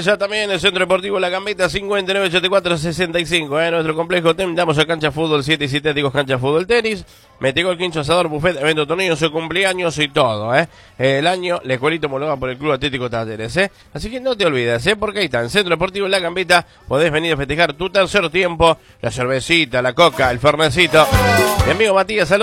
ya también el Centro Deportivo La Gambeta, 5984-65. Nuestro complejo damos a cancha fútbol 7 y sintéticos, cancha fútbol tenis. Metegol, quincho, asador, buffet, evento, torneo, su cumpleaños y todo, El año, la escuelita homologada por el Club Atlético Talleres, Así que no te olvides, porque ahí está, en Centro Deportivo La Gambeta, podés venir a festejar tu tercer tiempo, la cervecita, la coca, el fernecito. Mi amigo Matías, saludos.